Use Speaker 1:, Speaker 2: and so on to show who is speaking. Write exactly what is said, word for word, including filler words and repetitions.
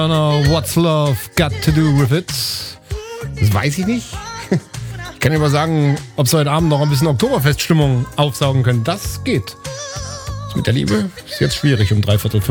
Speaker 1: What's Love Got to Do with It? Das weiß ich nicht. Ich kann dir mal sagen, ob Sie heute Abend noch ein bisschen Oktoberfeststimmung aufsaugen können. Das geht. Das mit der Liebe ist jetzt schwierig um dreiviertel